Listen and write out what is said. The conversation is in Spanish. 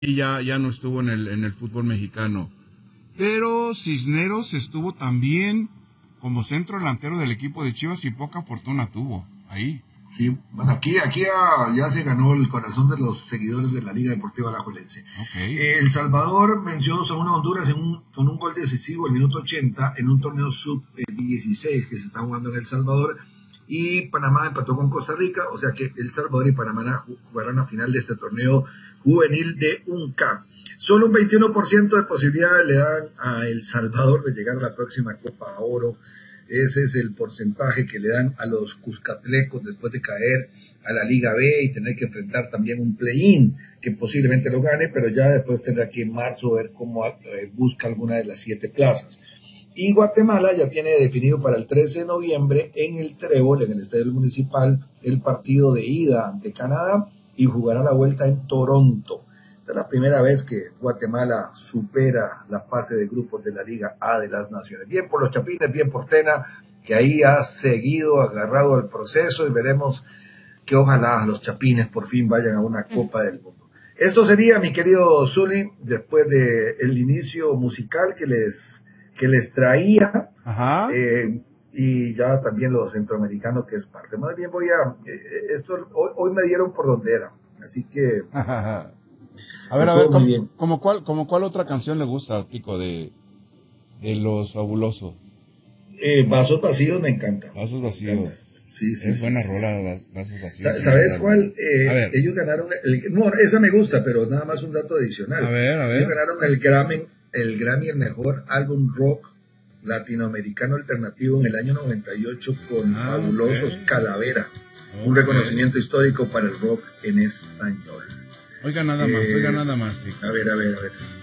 y ya no estuvo en el fútbol mexicano. Pero Cisneros estuvo también como centro delantero del equipo de Chivas y poca fortuna tuvo ahí. Sí, bueno, aquí ya se ganó el corazón de los seguidores de la Liga Deportiva Alajuelense. Okay. El Salvador venció 2-1 a Honduras con un gol decisivo el minuto 80 en un torneo sub-16 que se está jugando en El Salvador, y Panamá empató con Costa Rica, o sea que El Salvador y Panamá jugarán la final de este torneo juvenil de UNCAF. Solo un 21% de posibilidades le dan a El Salvador de llegar a la próxima Copa Oro. Ese es el porcentaje que le dan a los cuscatlecos después de caer a la Liga B y tener que enfrentar también un play-in, que posiblemente lo gane, pero ya después tendrá que en marzo ver cómo busca alguna de las 7 plazas. Y Guatemala ya tiene definido para el 13 de noviembre en el Trébol, en el Estadio Municipal, el partido de ida ante Canadá, y jugará la vuelta en Toronto. Esta es la primera vez que Guatemala supera la fase de grupos de la Liga A de las Naciones. Bien por los Chapines, bien por Tena, que ahí ha seguido agarrado el proceso, y veremos que ojalá los Chapines por fin vayan a una Copa del Mundo. Esto sería, mi querido Zuli, después del inicio musical que les traía. Ajá. Y ya también los centroamericanos, que es parte. Más bien hoy me dieron por donde era, así que... A ver, ¿como cuál otra canción le gusta, Kiko, de Los Fabulosos? Vasos Vacíos me encanta. Vasos Vacíos. Sí, es buena rola, Vasos Vacíos. ¿Sabes cuál? Ellos ganaron, no, esa me gusta, pero nada más un dato adicional. A ver. Ellos ganaron el Grammy, el mejor álbum rock latinoamericano alternativo en el año 98 con Fabulosos, Calavera. Un reconocimiento histórico para el rock en español. Oiga nada más. Sí. A ver.